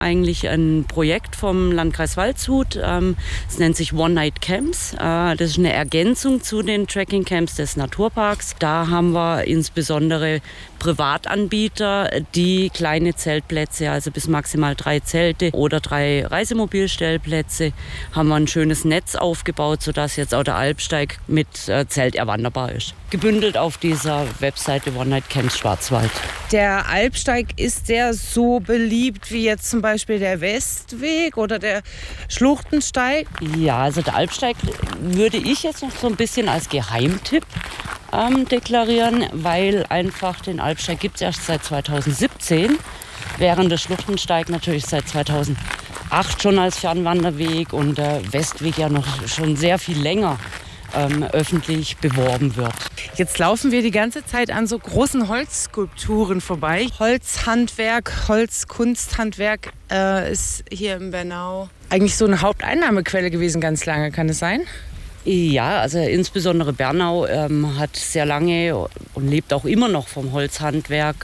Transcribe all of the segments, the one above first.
eigentlich ein Projekt vom Landkreis Waldshut. Es nennt sich One-Night-Camps. Das ist eine Ergänzung zu den Trekking-Camps des Naturparks. Da haben wir insbesondere Privatanbieter, die kleine Zeltplätze, also bis maximal 3 Zelte oder 3 Reisemobilstellplätze, haben wir ein schönes Netz aufgebaut, sodass jetzt auch der Alpsteig mit Zelt erwanderbar ist. Gebündelt auf dieser Webseite One Night Camps Schwarzwald. Der Alpsteig, ist der so beliebt wie jetzt zum Beispiel der Westweg oder der Schluchtensteig? Ja, also der Alpsteig würde ich jetzt noch so ein bisschen als Geheimtipp deklarieren, weil einfach den Alpsteig gibt es erst seit 2017, während der Schluchtensteig natürlich seit 2008 schon als Fernwanderweg und der Westweg ja noch schon sehr viel länger öffentlich beworben wird. Jetzt laufen wir die ganze Zeit an so großen Holzskulpturen vorbei. Holzhandwerk, Holzkunsthandwerk ist hier in Bernau eigentlich so eine Haupteinnahmequelle gewesen ganz lange. Kann es sein? Ja, also insbesondere Bernau hat sehr lange und lebt auch immer noch vom Holzhandwerk.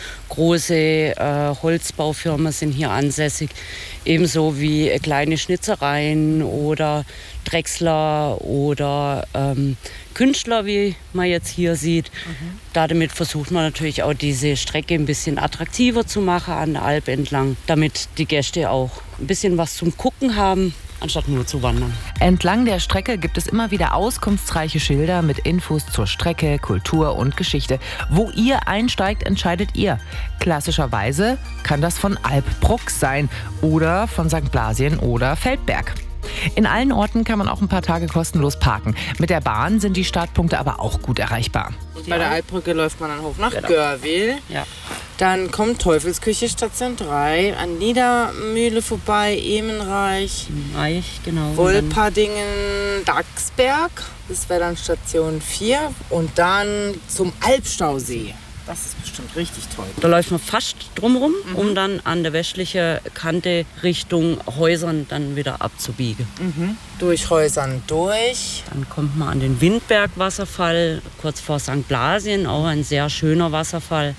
Große Holzbaufirmen sind hier ansässig, ebenso wie kleine Schnitzereien oder Drechsler oder Künstler, wie man jetzt hier sieht. Damit versucht man natürlich auch diese Strecke ein bisschen attraktiver zu machen an der Alp entlang, damit die Gäste auch ein bisschen was zum Gucken haben, anstatt nur zu wandern. Entlang der Strecke gibt es immer wieder auskunftsreiche Schilder mit Infos zur Strecke, Kultur und Geschichte. Wo ihr einsteigt, entscheidet ihr. Klassischerweise kann das von Alpbruck sein oder von St. Blasien oder Feldberg. In allen Orten kann man auch ein paar Tage kostenlos parken. Mit der Bahn sind die Startpunkte aber auch gut erreichbar. Bei der Alpbrücke läuft man dann hoch nach Görwil. Ja. Dann kommt Teufelsküche Station 3, an Niedermühle vorbei, Emenreich, genau. Wolperdingen, Dachsberg. Das wäre dann Station 4. Und dann zum Alpstausee. Das ist bestimmt richtig toll. Da läuft man fast drumherum, um dann an der westlichen Kante Richtung Häusern dann wieder abzubiegen. Durch Häusern durch. Dann kommt man an den Windberg-Wasserfall, kurz vor St. Blasien, auch ein sehr schöner Wasserfall.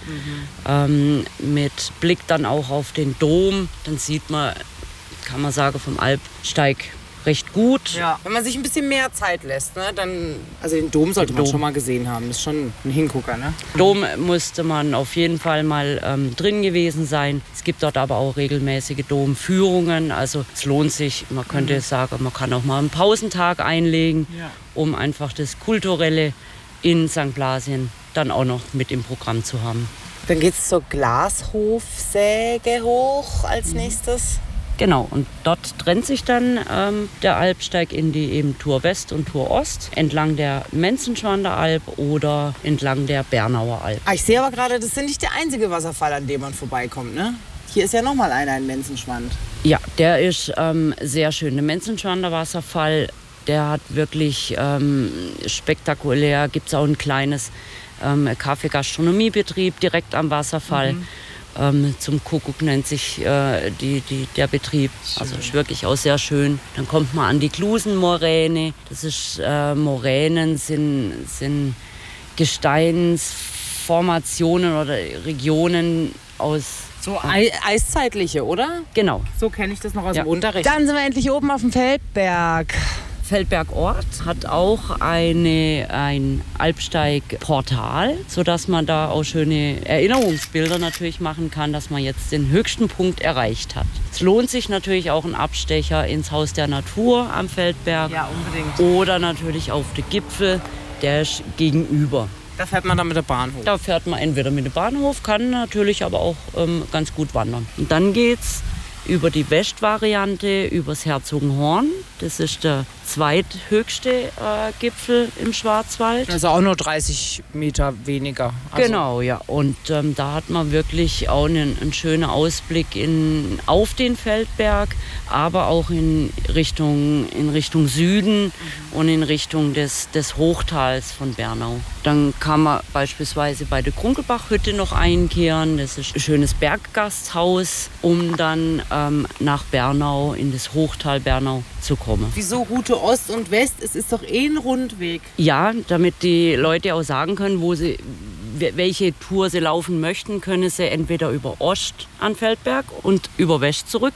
Mit Blick dann auch auf den Dom. Dann sieht man, kann man sagen, vom Alpsteig recht gut. Ja. Wenn man sich ein bisschen mehr Zeit lässt, ne, dann, also den Dom sollte man schon mal gesehen haben. Das ist schon ein Hingucker, ne? Dom musste man auf jeden Fall mal drin gewesen sein. Es gibt dort aber auch regelmäßige Domführungen. Also es lohnt sich. Man könnte sagen, man kann auch mal einen Pausentag einlegen, um einfach das Kulturelle in St. Blasien dann auch noch mit im Programm zu haben. Dann geht es zur Glashofsäge hoch als nächstes. Genau, und dort trennt sich dann der Alpsteig in die eben Tour West und Tour Ost, entlang der Menzenschwander Alp oder entlang der Bernauer Alp. Ich sehe aber gerade, das ist nicht der einzige Wasserfall, an dem man vorbeikommt, ne? Hier ist ja noch mal einer in Menzenschwand. Ja, der ist sehr schön. Der Menzenschwander Wasserfall, der hat wirklich spektakulär, gibt es auch ein kleines Kaffee-Gastronomiebetrieb direkt am Wasserfall. Zum Kuckuck nennt sich der Betrieb. Also ist wirklich auch sehr schön. Dann kommt man an die Klusenmoräne. Das ist Moränen sind Gesteinsformationen oder Regionen aus so eiszeitliche, oder? Genau. So kenne ich das noch aus dem Unterricht. Dann sind wir endlich oben auf dem Feldberg. Feldberg-Ort hat auch ein Alpsteig-Portal, sodass man da auch schöne Erinnerungsbilder natürlich machen kann, dass man jetzt den höchsten Punkt erreicht hat. Es lohnt sich natürlich auch ein Abstecher ins Haus der Natur am Feldberg. Ja, unbedingt. Oder natürlich auf den Gipfel, der ist gegenüber. Da fährt man dann mit der Bahn hoch? Da fährt man entweder mit dem Bahnhof, kann natürlich aber auch ganz gut wandern. Und dann geht's über die Westvariante, übers Herzogenhorn. Das ist der zweithöchste Gipfel im Schwarzwald. Also auch nur 30 Meter weniger. Also Genau, ja. Und da hat man wirklich auch einen schönen Ausblick auf den Feldberg, aber auch in Richtung Süden und in Richtung des Hochtals von Bernau. Dann kann man beispielsweise bei der Krunkelbachhütte noch einkehren. Das ist ein schönes Berggasthaus, um dann nach Bernau, in das Hochtal Bernau zu kommen. Wieso Route Ost und West? Es ist doch ein Rundweg. Ja, damit die Leute auch sagen können, wo welche Tour sie laufen möchten, können sie entweder über Ost an Feldberg und über West zurück